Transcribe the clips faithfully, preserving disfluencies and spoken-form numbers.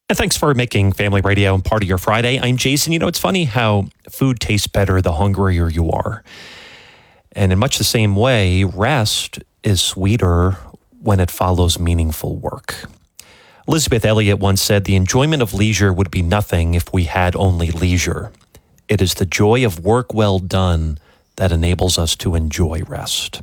And thanks for making Family Radio part of your Friday. I'm Jason. You know, it's funny how food tastes better the hungrier you are. And in much the same way, rest is sweeter when it follows meaningful work. Elizabeth Elliot once said, "The enjoyment of leisure would be nothing if we had only leisure. It is the joy of work well done that enables us to enjoy rest."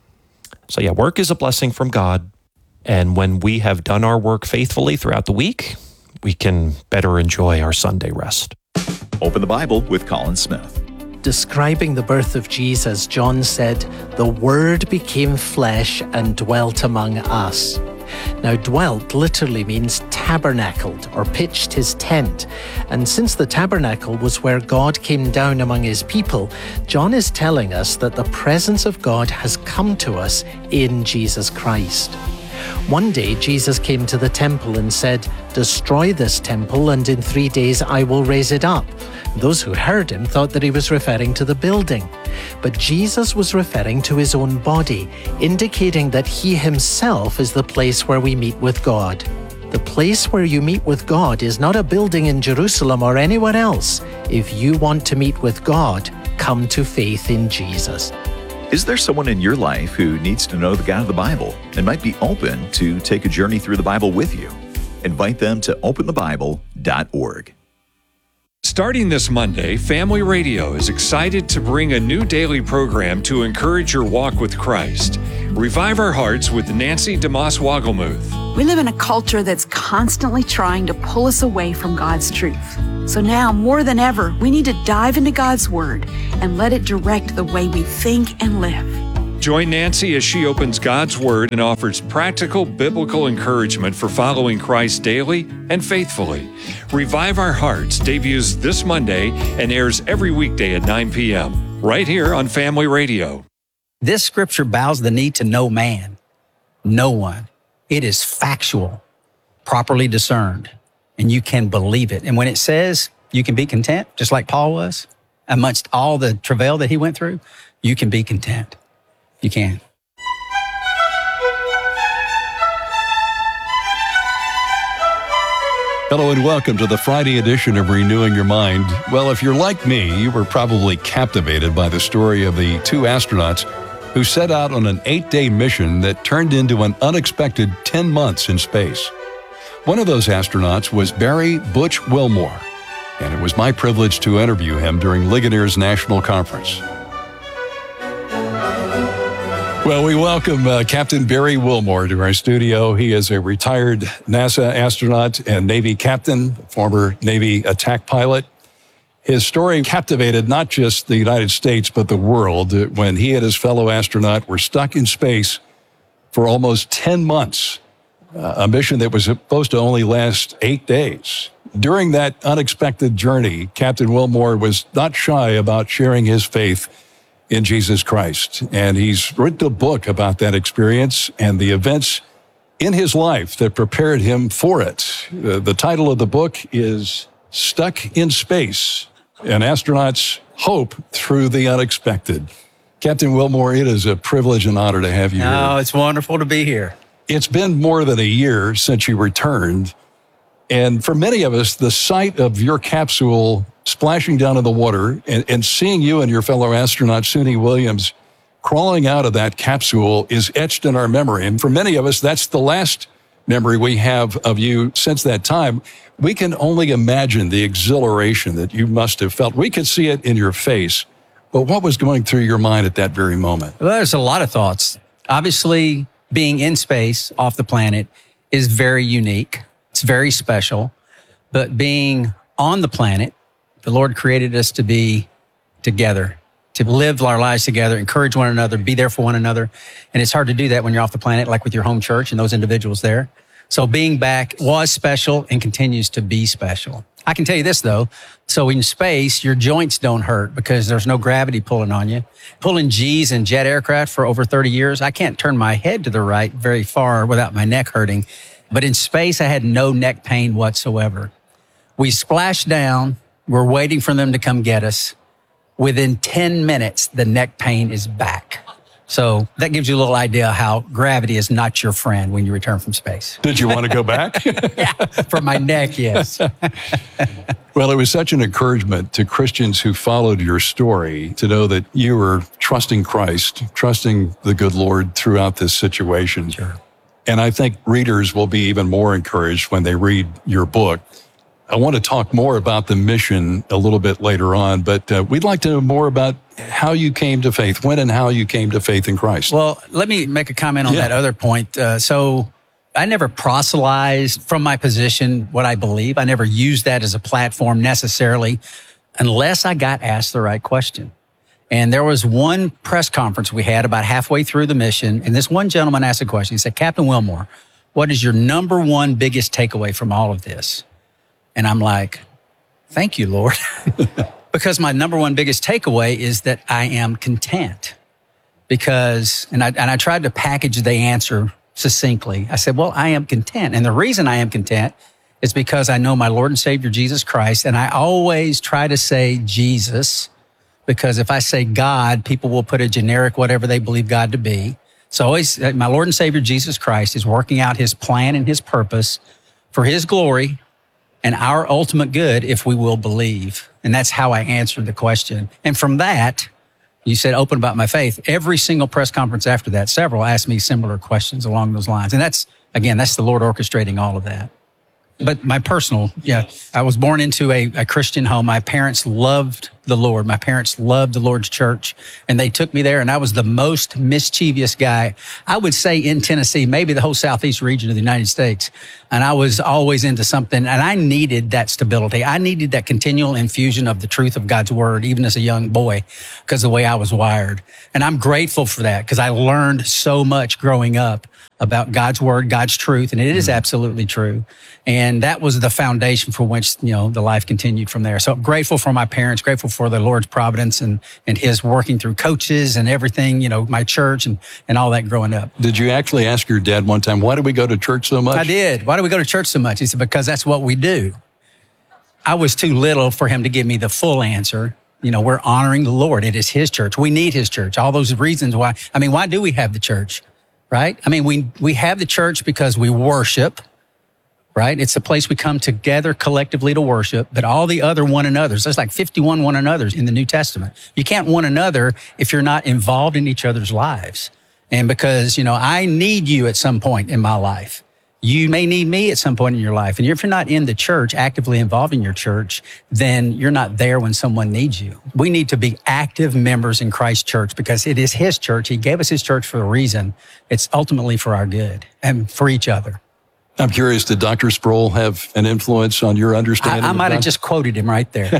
So yeah, work is a blessing from God. And when we have done our work faithfully throughout the week, we can better enjoy our Sunday rest. Open the Bible with Colin Smith. Describing the birth of Jesus, John said, "The Word became flesh and dwelt among us." Now, dwelt literally means tabernacled or pitched his tent. And since the tabernacle was where God came down among his people, John is telling us that the presence of God has come to us in Jesus Christ. One day, Jesus came to the temple and said, "Destroy this temple, and in three days I will raise it up." Those who heard him thought that he was referring to the building. But Jesus was referring to his own body, indicating that he himself is the place where we meet with God. The place where you meet with God is not a building in Jerusalem or anywhere else. If you want to meet with God, come to faith in Jesus. Is there someone in your life who needs to know the God of the Bible and might be open to take a journey through the Bible with you? Invite them to open the bible dot org. Starting this Monday, Family Radio is excited to bring a new daily program to encourage your walk with Christ. Revive Our Hearts with Nancy DeMoss Wogelmuth. We live in a culture that's constantly trying to pull us away from God's truth. So now, more than ever, we need to dive into God's Word and let it direct the way we think and live. Join Nancy as she opens God's Word and offers practical biblical encouragement for following Christ daily and faithfully. Revive Our Hearts debuts this Monday and airs every weekday at nine p.m. right here on Family Radio. This scripture bows the knee to no man, no one. It is factual, properly discerned, and you can believe it. And when it says you can be content, just like Paul was, amongst all the travail that he went through, you can be content. You can. Hello and welcome to the Friday edition of Renewing Your Mind. Well, if you're like me, you were probably captivated by the story of the two astronauts who set out on an eight-day mission that turned into an unexpected ten months in space. One of those astronauts was Barry Butch Wilmore, and it was my privilege to interview him during Ligonier's National Conference. Well, we welcome uh, Captain Barry Wilmore to our studio. He is a retired NASA astronaut and Navy captain, former Navy attack pilot. His story captivated not just the United States, but the world when he and his fellow astronaut were stuck in space for almost ten months, uh, a mission that was supposed to only last eight days. During that unexpected journey, Captain Wilmore was not shy about sharing his faith in Jesus Christ. And he's written a book about that experience and the events in his life that prepared him for it. Uh, the title of the book is Stuck in Space, An Astronaut's Hope Through the Unexpected. Captain Wilmore, it is a privilege and honor to have you Oh, here. it's wonderful to be here. It's been more than a year since you returned. And for many of us, the sight of your capsule splashing down in the water and, and seeing you and your fellow astronaut, Suni Williams, crawling out of that capsule is etched in our memory. And for many of us, that's the last memory we have of you since that time. We can only imagine the exhilaration that you must have felt. We could see it in your face. But what was going through your mind at that very moment? Well, there's a lot of thoughts. Obviously, being in space off the planet is very unique. It's very special. But being on the planet, the Lord created us to be together, to live our lives together, encourage one another, be there for one another. And it's hard to do that when you're off the planet, like with your home church and those individuals there. So being back was special and continues to be special. I can tell you this, though. So in space, your joints don't hurt because there's no gravity pulling on you. Pulling G's in jet aircraft for over thirty years, I can't turn my head to the right very far without my neck hurting. But in space, I had no neck pain whatsoever. We splashed down. We're waiting for them to come get us. Within ten minutes, the neck pain is back. So that gives you a little idea how gravity is not your friend when you return from space. Did you want to go back? Yeah, for my neck, yes. Well, it was such an encouragement to Christians who followed your story to know that you were trusting Christ, trusting the good Lord throughout this situation. Sure. And I think readers will be even more encouraged when they read your book. I want to talk more about the mission a little bit later on, but uh, we'd like to know more about how you came to faith, when and how you came to faith in Christ. Well, let me make a comment on Yeah. that other point. Uh, so I never proselytized from my position what I believe. I never used that as a platform necessarily unless I got asked the right question. And there was one press conference we had about halfway through the mission, and this one gentleman asked a question. He said, Captain Wilmore, what is your number one biggest takeaway from all of this? And I'm like, thank you, Lord. Because my number one biggest takeaway is that I am content. Because, and I, and I tried to package the answer succinctly. I said, well, I am content. And the reason I am content is because I know my Lord and Savior, Jesus Christ. And I always try to say Jesus, because if I say God, people will put a generic whatever they believe God to be. So always, my Lord and Savior, Jesus Christ, is working out his plan and his purpose for his glory and our ultimate good if we will believe. And that's how I answered the question. And from that, you said open about my faith. Every single press conference after that, several asked me similar questions along those lines. And that's, again, that's the Lord orchestrating all of that. But my personal, yeah, I was born into a, a Christian home. My parents loved the Lord. My parents loved the Lord's church, and they took me there, and I was the most mischievous guy, I would say, in Tennessee, maybe the whole southeast region of the United States. And I was always into something, and I needed that stability. I needed that continual infusion of the truth of God's word, even as a young boy, because of the way I was wired. And I'm grateful for that, because I learned so much growing up about God's word, God's truth, and it is absolutely true. And that was the foundation for which, you know, the life continued from there. So I'm grateful for my parents, grateful for the Lord's providence and, and his working through coaches and everything, you know, my church and, and all that growing up. Did you actually ask your dad one time, why do we go to church so much? I did. Why do we go to church so much? He said, because that's what we do. I was too little for him to give me the full answer. You know, we're honoring the Lord. It is his church. We need his church. All those reasons why. I mean, why do we have the church? Right? I mean, we, we have the church because we worship, right? It's a place we come together collectively to worship, but all the other one another's, there's like fifty-one one another's in the New Testament. You can't one another if you're not involved in each other's lives. And because, you know, I need you at some point in my life. You may need me at some point in your life. And if you're not in the church, actively involved in your church, then you're not there when someone needs you. We need to be active members in Christ's church because it is his church. He gave us his church for a reason. It's ultimately for our good and for each other. I'm curious, did Doctor Sproul have an influence on your understanding? I, I of might have God? just quoted him right there.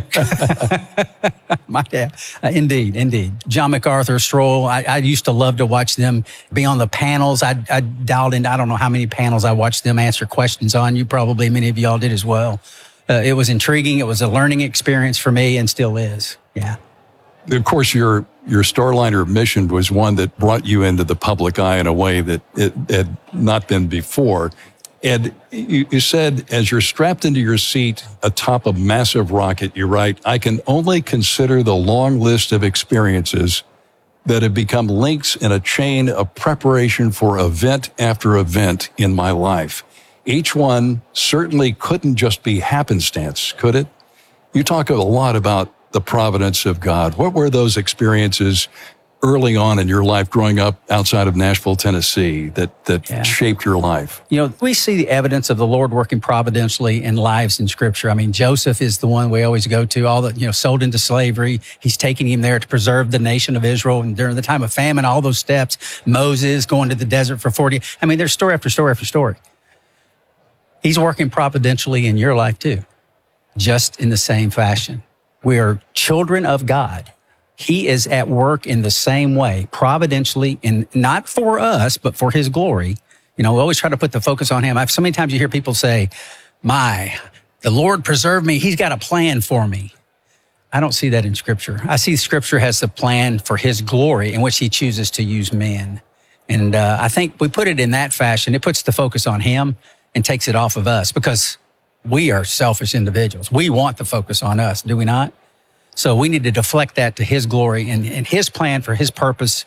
Might have. Uh, indeed, indeed. John MacArthur, Sproul, I, I used to love to watch them be on the panels. I, I dialed in, I don't know how many panels I watched them answer questions on. You probably, many of y'all did as well. Uh, it was intriguing. It was a learning experience for me and still is. Yeah. Of course, your your Starliner mission was one that brought you into the public eye in a way that it had not been before. And you, you said, as you're strapped into your seat atop a massive rocket, you write, I can only consider the long list of experiences that have become links in a chain of preparation for event after event in my life. Each one certainly couldn't just be happenstance, could it? You talk a lot about the providence of God. What were those experiences early on in your life growing up outside of Nashville, Tennessee that, that Yeah. shaped your life? You know, we see the evidence of the Lord working providentially in lives in Scripture. I mean, Joseph is the one we always go to, all the, you know, sold into slavery. He's taking him there to preserve the nation of Israel. And during the time of famine, all those steps, Moses going to the desert for forty. I mean, there's story after story after story. He's working providentially in your life too, just in the same fashion. We are children of God. He is at work in the same way, providentially, and not for us, but for his glory. You know, we always try to put the focus on him. I've, so many times you hear people say, my, the Lord preserved me. He's got a plan for me. I don't see that in Scripture. I see Scripture has the plan for his glory in which he chooses to use men. And uh, I think we put it in that fashion. It puts the focus on him and takes it off of us because we are selfish individuals. We want the focus on us, do we not? So we need to deflect that to his glory and, and his plan for his purpose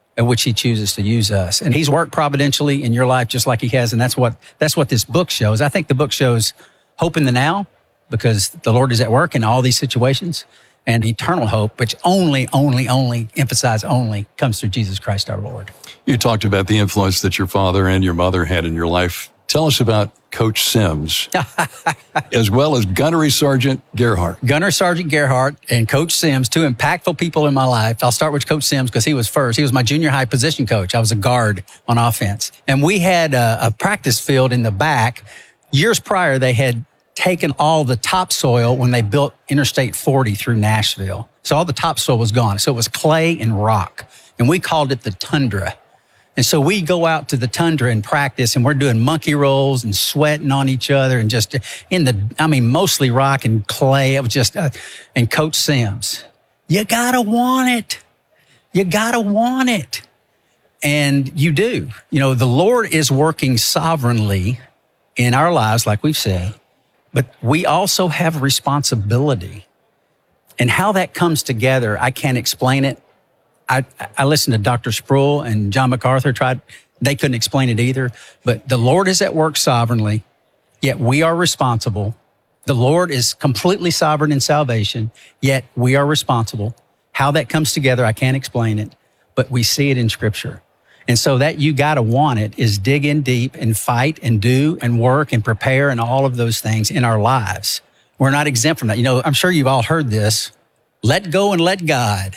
in which he chooses to use us. And he's worked providentially in your life just like he has. And that's what, that's what this book shows. I think the book shows hope in the now because the Lord is at work in all these situations, and eternal hope, which only, only, only, emphasize only, comes through Jesus Christ our Lord. You talked about the influence that your father and your mother had in your life. Tell us about Coach Sims, as well as Gunnery Sergeant Gerhardt. Gunner Sergeant Gerhardt and Coach Sims, two impactful people in my life. I'll start with Coach Sims because he was first. He was my junior high position coach. I was a guard on offense. And we had a, a practice field in the back. Years prior, they had taken all the topsoil when they built Interstate forty through Nashville. So all the topsoil was gone. So it was clay and rock. And we called it the tundra. And so we go out to the tundra and practice, and we're doing monkey rolls and sweating on each other and just in the, I mean, mostly rock and clay. It was just, uh, and Coach Sims, you gotta want it. You gotta want it. And you do. You know, the Lord is working sovereignly in our lives, like we've said, but we also have a responsibility. And how that comes together, I can't explain it. I, I listened to Doctor Sproul and John MacArthur tried. They couldn't explain it either. But the Lord is at work sovereignly, yet we are responsible. The Lord is completely sovereign in salvation, yet we are responsible. How that comes together, I can't explain it, but we see it in Scripture. And so that you got to want it is dig in deep and fight and do and work and prepare and all of those things in our lives. We're not exempt from that. You know, I'm sure you've all heard this. Let go and let God.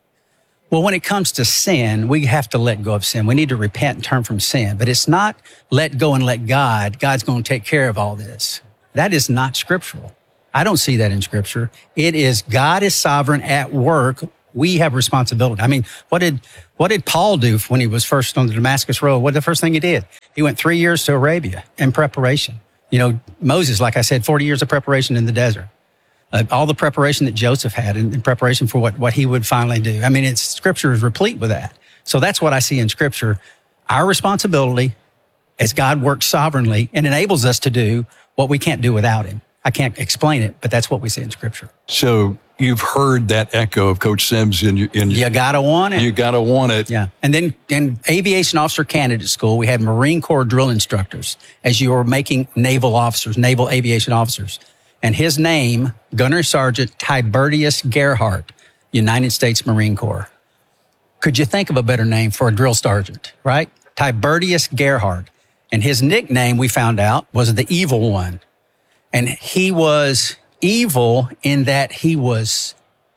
Well, when it comes to sin, we have to let go of sin. We need to repent and turn from sin. But it's not let go and let God. God's going to take care of all this. That is not scriptural. I don't see that in Scripture. It is God is sovereign at work. We have responsibility. I mean, what did what did Paul do when he was first on the Damascus Road? What the first thing he did? He went three years to Arabia in preparation. You know, Moses, like I said, forty years of preparation in the desert. Uh, all the preparation that Joseph had in, in preparation for what, what he would finally do. I mean, it's Scripture is replete with that. So that's what I see in Scripture. Our responsibility as God works sovereignly and enables us to do what we can't do without him. I can't explain it, but that's what we see in Scripture. So you've heard that echo of Coach Sims in your, in You gotta want it. You gotta want it. Yeah. And then in aviation officer candidate school, we had Marine Corps drill instructors as you were making naval officers, naval aviation officers. And his name, Gunnery Sergeant Tiberius Gerhardt, United States Marine Corps. Could you think of a better name for a drill sergeant, right? Tiberius Gerhardt. And his nickname, we found out, was the Evil One. And he was evil in that he was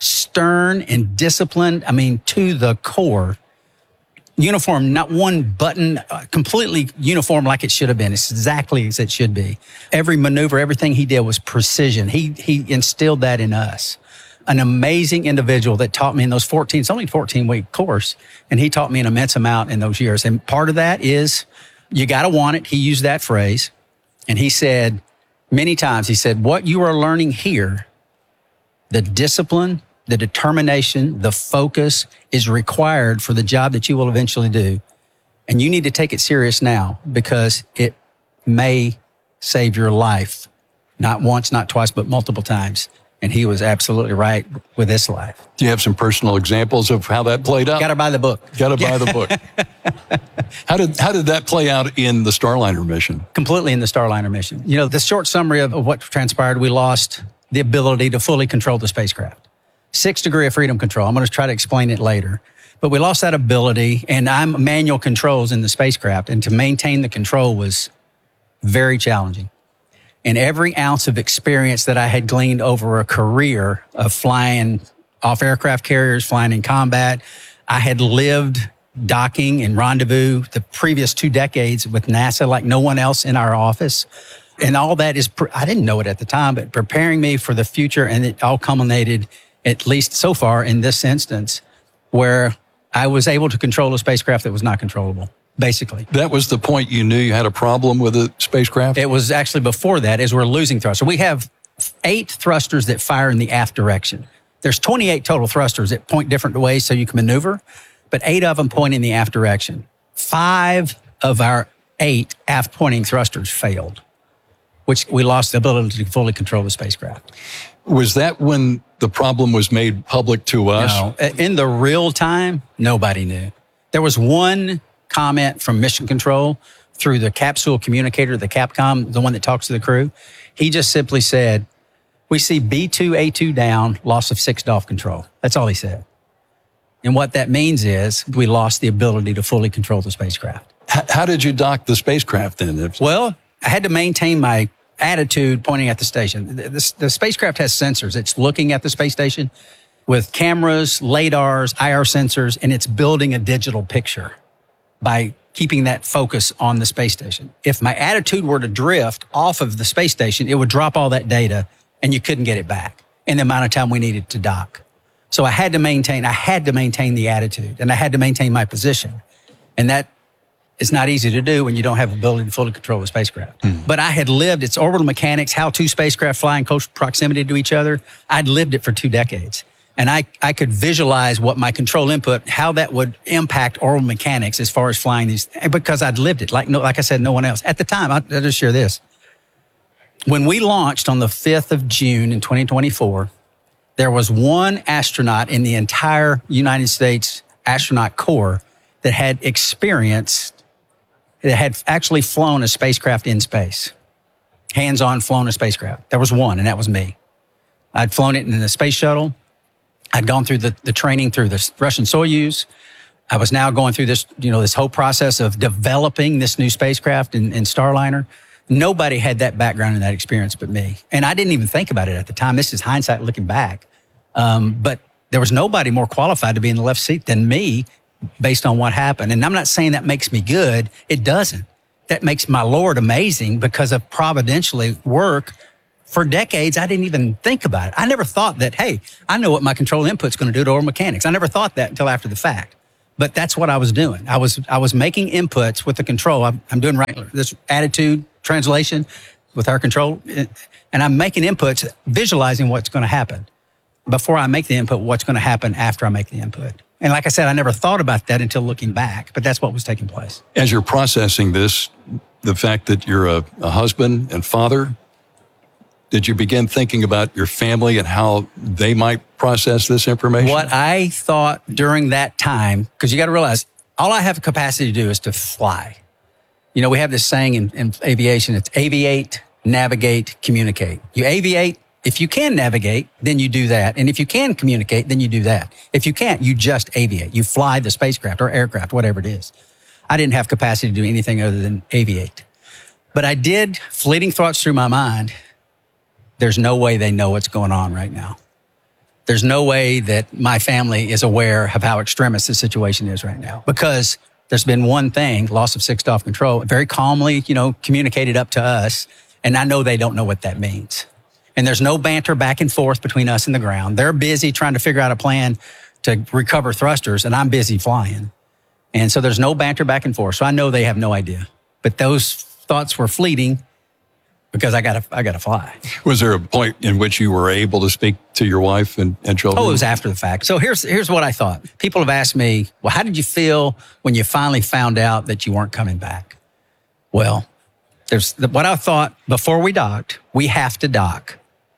stern and disciplined, I mean, to the core. Uniform, not one button, uh, completely uniform like it should have been. It's exactly as it should be. Every maneuver, everything he did was precision. He he instilled that in us. An amazing individual that taught me in those fourteen, it's only a fourteen-week course, and he taught me an immense amount in those years. And part of that is you got to want it. He used that phrase, and he said many times, he said, what you are learning here, the discipline, the determination, the focus is required for the job that you will eventually do. And you need to take it serious now because it may save your life. Not once, not twice, but multiple times. And he was absolutely right with this life. Do you have some personal examples of how that played out? Got to buy the book. Got to buy the book. How did how did that play out in the Starliner mission? Completely in the Starliner mission. You know, the short summary of, of what transpired, we lost the ability to fully control the spacecraft. Sixth degree of freedom control. I'm going to try to explain it later. But we lost that ability, and I'm manual controls in the spacecraft, and to maintain the control was very challenging. And every ounce of experience that I had gleaned over a career of flying off aircraft carriers, flying in combat, I had lived docking and rendezvous the previous two decades with NASA like no one else in our office. And all that is, I didn't know it at the time, but preparing me for the future, and it all culminated at least so far in this instance, where I was able to control a spacecraft that was not controllable, basically. That was the point you knew you had a problem with the spacecraft? It was actually before that, as we're losing thrusters. We have eight thrusters that fire in the aft direction. There's twenty-eight total thrusters that point different ways so you can maneuver, but eight of them point in the aft direction. Five of our eight aft pointing thrusters failed, which we lost the ability to fully control the spacecraft. Was that when the problem was made public to us? No. In the real time, nobody knew. There was one comment from Mission Control through the capsule communicator, the Capcom, the one that talks to the crew. He just simply said, we see B two A two down, loss of six D O F control. That's all he said. And what that means is we lost the ability to fully control the spacecraft. H- how did you dock the spacecraft then? Well, I had to maintain my attitude pointing at the station. The, the, the spacecraft has sensors. It's looking at the space station with cameras, radars, I R sensors, and it's building a digital picture by keeping that focus on the space station. If my attitude were to drift off of the space station, it would drop all that data and you couldn't get it back in the amount of time we needed to dock. So I had to maintain, I had to maintain the attitude and I had to maintain my position. And that is not easy to do when you don't have the ability to fully control the spacecraft. Mm. But I had lived its orbital mechanics, how two spacecraft fly in close proximity to each other. I'd lived it for two decades. And I, I could visualize what my control input, how that would impact orbital mechanics as far as flying these, because I'd lived it. Like, no, like I said, no one else. At the time, I'll, I'll just share this. When we launched on the fifth of June in twenty twenty-four, there was one astronaut in the entire United States astronaut corps that had experienced, that had actually flown a spacecraft in space, hands-on flown a spacecraft. There was one, and that was me. I'd flown it in the space shuttle. I'd gone through the, the training through the Russian Soyuz. I was now going through this, you know, this whole process of developing this new spacecraft in, in Starliner. Nobody had that background and that experience but me. And I didn't even think about it at the time. This is hindsight looking back. Um, but there was nobody more qualified to be in the left seat than me based on what happened. And I'm not saying that makes me good. It doesn't. That makes my Lord amazing because of providentially work. For decades, I didn't even think about it. I never thought that, hey, I know what my control input's going to do to orbital mechanics. I never thought that until after the fact. But that's what I was doing. I was I was making inputs with the control. I'm, I'm doing right, this attitude translation with our control, and I'm making inputs, visualizing what's going to happen. Before I make the input, what's going to happen after I make the input. And like I said, I never thought about that until looking back, but that's what was taking place. As you're processing this, the fact that you're a, a husband and father, did you begin thinking about your family and how they might process this information? What I thought during that time, because you got to realize, all I have the capacity to do is to fly. You know, we have this saying in, in aviation, it's aviate, navigate, communicate. You aviate. If you can navigate, then you do that. And if you can communicate, then you do that. If you can't, you just aviate. You fly the spacecraft or aircraft, whatever it is. I didn't have capacity to do anything other than aviate. But I did, fleeting thoughts through my mind, there's no way they know what's going on right now. There's no way that my family is aware of how extremist the situation is right now. Because there's been one thing, loss of six D O F control, very calmly, you know, communicated up to us. And I know they don't know what that means. And there's no banter back and forth between us and the ground. They're busy trying to figure out a plan to recover thrusters, and I'm busy flying. And so there's no banter back and forth. So I know they have no idea. But those thoughts were fleeting because I got to I got to fly. Was there a point in which you were able to speak to your wife and, and children? Oh, it was after the fact. So here's here's what I thought. People have asked me, well, how did you feel when you finally found out that you weren't coming back? Well, there's what I thought before we docked. We have to dock.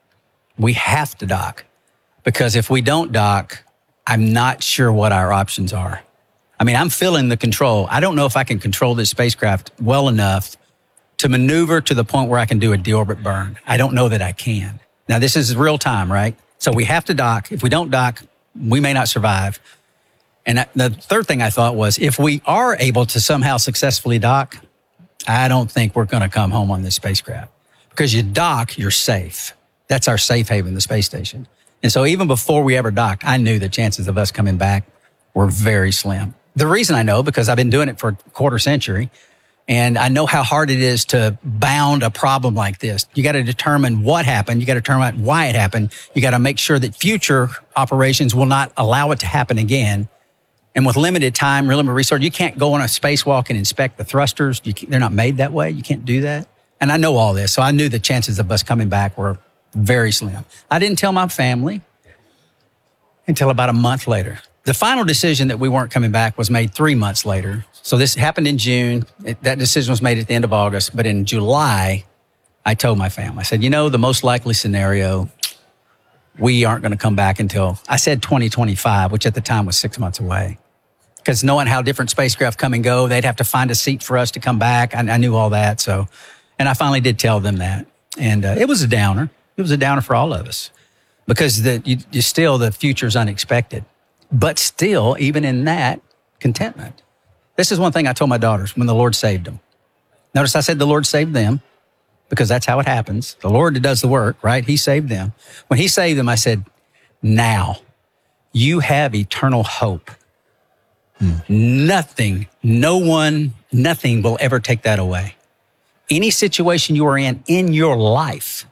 We have to dock, because if we don't dock, I'm not sure what our options are. I mean, I'm feeling the control. I don't know if I can control this spacecraft well enough to maneuver to the point where I can do a deorbit burn. I don't know that I can. Now, this is real time, right? So we have to dock. If we don't dock, we may not survive. And the third thing I thought was, if we are able to somehow successfully dock, I don't think we're going to come home on this spacecraft. Because you dock, you're safe. That's our safe haven, the space station. And so even before we ever docked, I knew the chances of us coming back were very slim. The reason I know, because I've been doing it for a quarter century, and I know how hard it is to bound a problem like this. You got to determine what happened. You got to determine why it happened. You got to make sure that future operations will not allow it to happen again. And with limited time, limited resource, you can't go on a spacewalk and inspect the thrusters. You they're not made that way. You can't do that. And I know all this. So I knew the chances of us coming back were very slim. I didn't tell my family until about a month later. The final decision that we weren't coming back was made three months later. So this happened in June. It, that decision was made at the end of August. But in July, I told my family, I said, you know, the most likely scenario, we aren't going to come back until, I said twenty twenty-five, which at the time was six months away. because knowing how different spacecraft come and go, they'd have to find a seat for us to come back. I, I knew all that. So, and I finally did tell them that. And uh, it was a downer. It was a downer for all of us because the, you, you still, the future's unexpected. But still, even in that, contentment. This is one thing I told my daughters when the Lord saved them. Notice I said the Lord saved them because that's how it happens. The Lord does the work, right? He saved them. When he saved them, I said, now you have eternal hope. Hmm. Nothing, no one, nothing will ever take that away. Any situation you are in, in your life,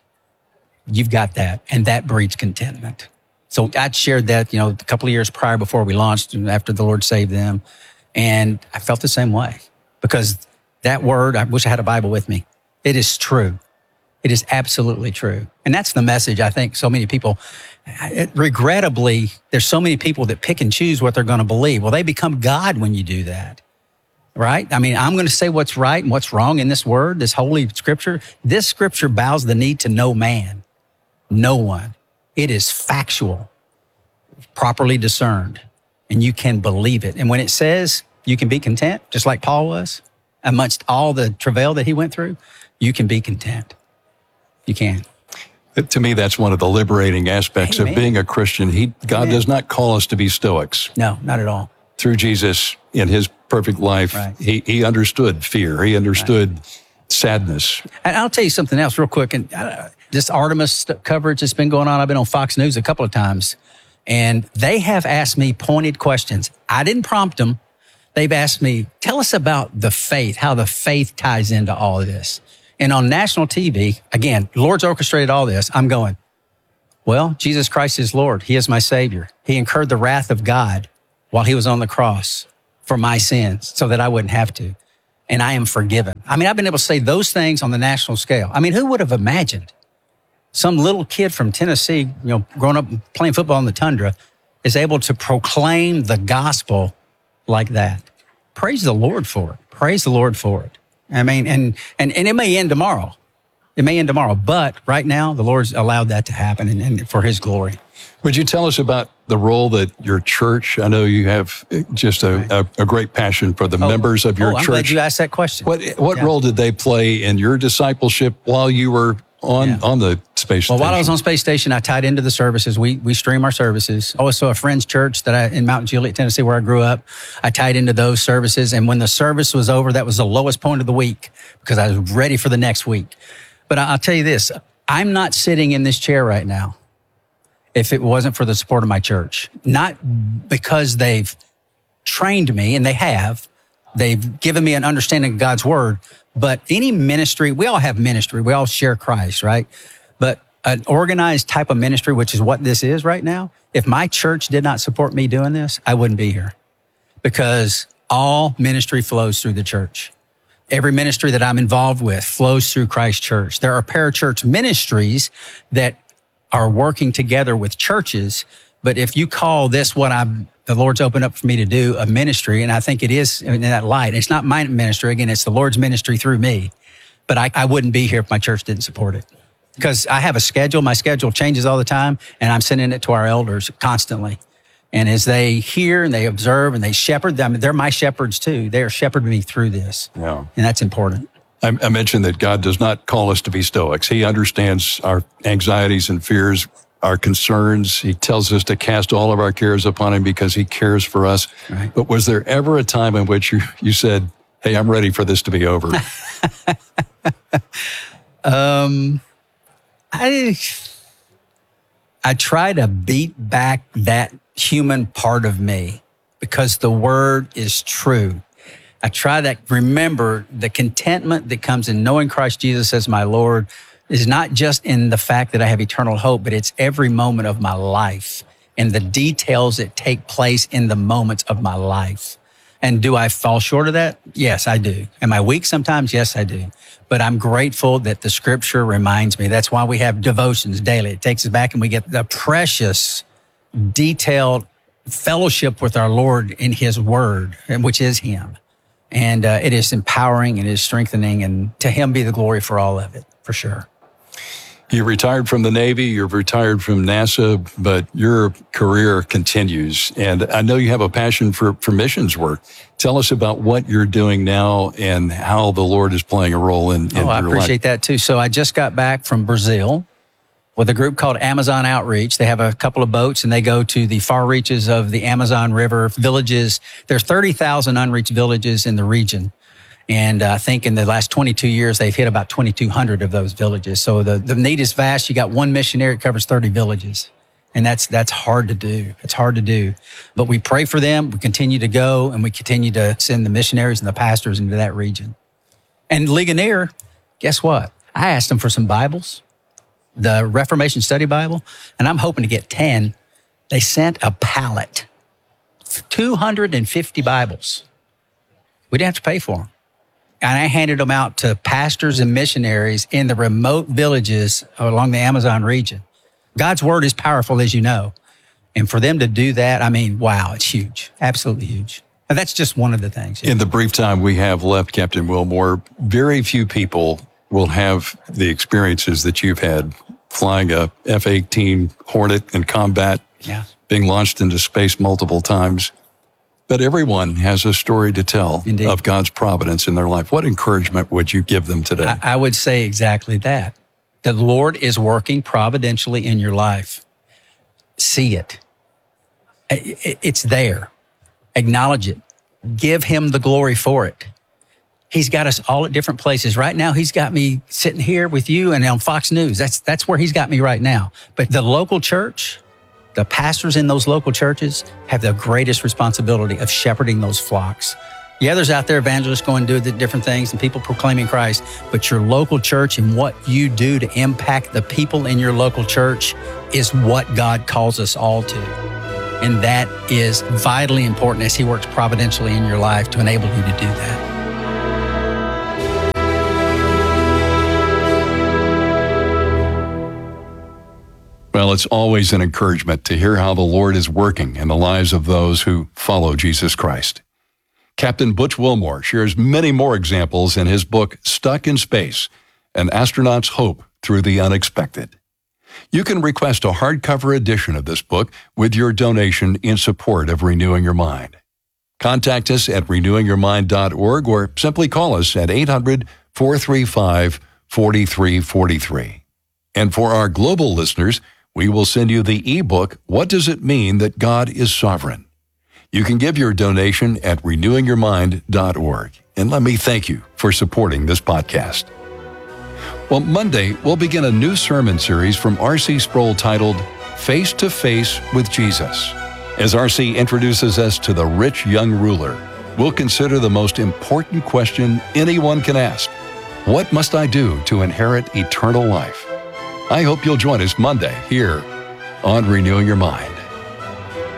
you've got that, and that breeds contentment. So I shared that, you know, a couple of years prior before we launched, after the Lord saved them, and I felt the same way because that word, I wish I had a Bible with me. It is true. It is absolutely true. And that's the message I think so many people, it, regrettably, there's so many people that pick and choose what they're going to believe. Well, they become God when you do that, right? I mean, I'm going to say what's right and what's wrong in this word, this holy scripture. This scripture bows the knee to no man, no one. It is factual, properly discerned, and you can believe it. And when it says you can be content, just like Paul was, amongst all the travail that he went through, you can be content. You can. To me, that's one of the liberating aspects Amen. Of being a Christian. He, God Amen. Does not call us to be stoics. No, not at all. Through Jesus in his perfect life, right. he, he understood fear. He understood right. sadness. And I'll tell you something else real quick. And uh, this Artemis coverage that's been going on, I've been on Fox News a couple of times, and they have asked me pointed questions. I didn't prompt them. They've asked me, tell us about the faith, how the faith ties into all of this. And on national T V, again, Lord's orchestrated all this. I'm going, well, Jesus Christ is Lord. He is my Savior. He incurred the wrath of God while he was on the cross for my sins so that I wouldn't have to. And I am forgiven. I mean, I've been able to say those things on the national scale. I mean, who would have imagined some little kid from Tennessee, you know, growing up playing football in the tundra, is able to proclaim the gospel like that? Praise the Lord for it. Praise the Lord for it. I mean, and, and, and it may end tomorrow. It may end tomorrow, but right now the Lord's allowed that to happen and, and for his glory. Would you tell us about the role that your church, I know you have just a, right. a, a great passion for the oh, members of your oh, I'm church. I'm glad you asked that question. What, what yeah. role did they play in your discipleship while you were on, yeah. on the space well, station? Well, while I was on space station, I tied into the services. We we stream our services. Also, a friend's church that I in Mount Juliet, Tennessee, where I grew up, I tied into those services. And when the service was over, that was the lowest point of the week because I was ready for the next week. But I'll tell you this, I'm not sitting in this chair right now if it wasn't for the support of my church. Not because they've trained me, and they have. They've given me an understanding of God's word. But any ministry, we all have ministry. We all share Christ, right? But an organized type of ministry, which is what this is right now, if my church did not support me doing this, I wouldn't be here. Because all ministry flows through the church. Every ministry that I'm involved with flows through Christ Church. There are parachurch ministries that are working together with churches. But if you call this what I'm, the Lord's opened up for me to do, a ministry, and I think it is in that light. It's not my ministry. Again, it's the Lord's ministry through me. But I, I wouldn't be here if my church didn't support it. Because I have a schedule. My schedule changes all the time, and I'm sending it to our elders constantly. And as they hear and they observe and they shepherd, I mean, they're my shepherds too. They are shepherding me through this. Yeah. And that's important. I, I mentioned that God does not call us to be stoics. He understands our anxieties and fears, our concerns. He tells us to cast all of our cares upon him because he cares for us. Right. But was there ever a time in which you, you said, hey, I'm ready for this to be over? um, I, I try to beat back that human part of me because the word is true. I try to remember the contentment that comes in knowing Christ Jesus as my Lord is not just in the fact that I have eternal hope, but it's every moment of my life and the details that take place in the moments of my life. And do I fall short of that? Yes, I do. Am I weak sometimes? Yes, I do. But I'm grateful that the scripture reminds me. That's why we have devotions daily. It takes us back and we get the precious, detailed fellowship with our Lord in his word, which is him. And uh, it is empowering, it is strengthening, and to him be the glory for all of it, for sure. You retired from the Navy, you're retired from NASA, but your career continues. And I know you have a passion for, for missions work. Tell us about what you're doing now and how the Lord is playing a role in, in oh, your I appreciate life. that too. So I just got back from Brazil with a group called Amazon Outreach. They have a couple of boats and they go to the far reaches of the Amazon River villages. There's thirty thousand unreached villages in the region. And I think in the last twenty-two years, they've hit about twenty-two hundred of those villages. So the, the need is vast. You got one missionary, it covers thirty villages. And that's that's hard to do. It's hard to do. But we pray for them. We continue to go, and we continue to send the missionaries and the pastors into that region. And Ligonier, guess what? I asked them for some Bibles, the Reformation Study Bible, and I'm hoping to get ten. They sent a pallet, two hundred fifty Bibles. We didn't have to pay for them. And I handed them out to pastors and missionaries in the remote villages along the Amazon region. God's word is powerful, as you know. And for them to do that, I mean, wow, it's huge. Absolutely huge. And that's just one of the things. In the brief time we have left, Captain Wilmore, very few people will have the experiences that you've had flying a F eighteen Hornet in combat, yeah. being launched into space multiple times. But everyone has a story to tell Indeed. Of God's providence in their life. What encouragement would you give them today? I, I would say exactly that. The Lord is working providentially in your life. See it. It's there. Acknowledge it. Give him the glory for it. He's got us all at different places. Right now, he's got me sitting here with you and on Fox News. That's, that's where he's got me right now. But the local church, the pastors in those local churches have the greatest responsibility of shepherding those flocks. Yeah, there's out there evangelists going to do the different things and people proclaiming Christ, but your local church and what you do to impact the people in your local church is what God calls us all to. And that is vitally important as he works providentially in your life to enable you to do that. Well, it's always an encouragement to hear how the Lord is working in the lives of those who follow Jesus Christ. Captain Butch Wilmore shares many more examples in his book, Stuck in Space, An Astronaut's Hope Through the Unexpected. You can request a hardcover edition of this book with your donation in support of Renewing Your Mind. Contact us at renewing your mind dot org or simply call us at eight hundred, four three five, four three four three. And for our global listeners, we will send you the ebook, What Does It Mean That God is Sovereign? You can give your donation at renewing your mind dot org. And let me thank you for supporting this podcast. Well, Monday, we'll begin a new sermon series from R C Sproul titled Face to Face with Jesus. As R C introduces us to the rich young ruler, we'll consider the most important question anyone can ask. What must I do to inherit eternal life? I hope you'll join us Monday here on Renewing Your Mind.